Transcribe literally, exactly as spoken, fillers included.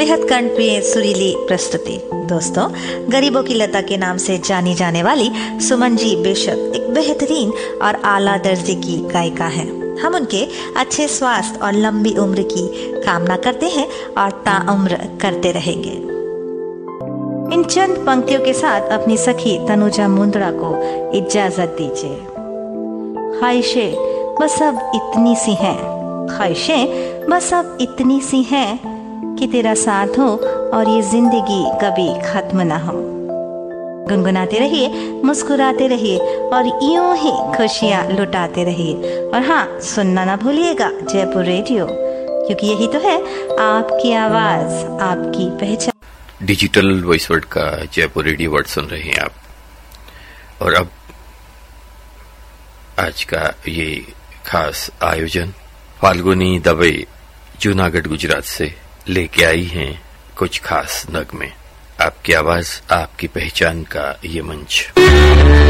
बेहद कंठप्रिय सुरीली प्रस्तुति। दोस्तों, गरीबों की लता के नाम से जानी जाने वाली सुमन जी बेशक एक बेहतरीन और आला दर्जे की गायिका हैं। हम उनके अच्छे स्वास्थ्य और लंबी उम्र की कामना करते हैं और ताउम्र करते रहेंगे। इन चंद पंक्तियों के साथ अपनी सखी तनुजा मुंदड़ा को इजाजत दीजिए। ख्वाहिशें बस अब इतनी सी हैं, ख्वाहिशें बस अब इतनी सी हैं कि तेरा साथ हो और ये जिंदगी कभी खत्म ना हो। गुनगुनाते रहिए, मुस्कुराते रहिए और यूं ही खुशियां लुटाते रहिए। और हाँ, सुनना ना भूलिएगा जयपुर रेडियो, क्योंकि यही तो है आपकी आवाज, आपकी पहचान। डिजिटल वॉइस वर्ड का जयपुर रेडियो वर्ड सुन रहे हैं आप। और अब आज का ये खास आयोजन फाल्गुनी दवे जूनागढ़ गुजरात से लेके आई हैं कुछ खास नगमे। आपकी आवाज, आपकी पहचान का ये मंच।